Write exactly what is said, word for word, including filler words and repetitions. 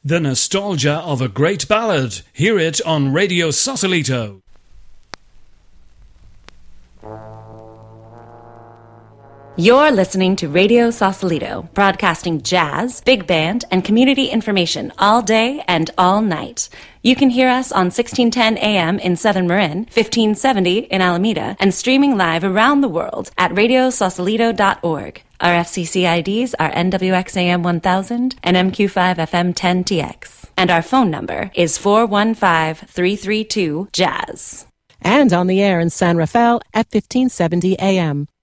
The nostalgia of a great ballad. Hear it on Radio Sausalito. You're listening to Radio Sausalito, broadcasting jazz, big band, and community information all day and all night. You can hear us on sixteen ten A M in Southern Marin, fifteen seventy in Alameda, and streaming live around the world at radio sausalito dot org. Our F C C I Ds are N W X A M one thousand and M Q five F M ten T X. And our phone number is four one five, three three two, J A Z Z. And on the air in San Rafael at fifteen seventy A M.